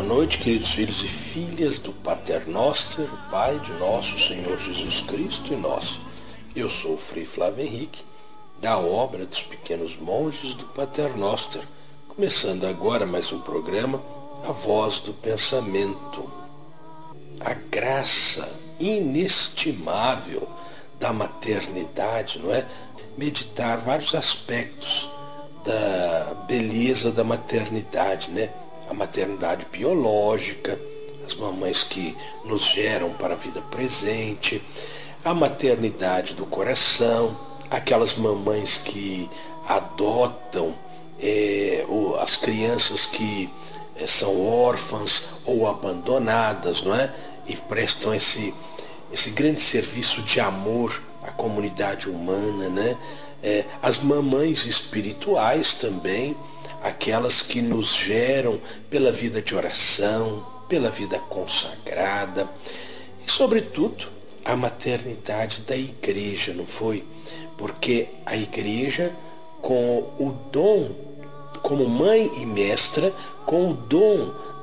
Boa noite, queridos filhos e filhas do Pater Noster, o Pai de nosso Senhor Jesus Cristo e nosso. Eu sou o Frei Flávio Henrique, da obra dos pequenos monges do Pater Noster, começando agora mais um programa, A Voz do Pensamento. A graça inestimável da maternidade, não é? Meditar vários aspectos da beleza da maternidade, né? A maternidade biológica, as mamães que nos geram para a vida presente, a maternidade do coração, aquelas mamães que adotam as crianças que são órfãs ou abandonadas, não é? E prestam esse grande serviço de amor à comunidade humana, né? As mamães espirituais também, aquelas que nos geram pela vida de oração, pela vida consagrada e, sobretudo, a maternidade da igreja, não foi? Porque a igreja, com o dom, como mãe e mestra, com o dom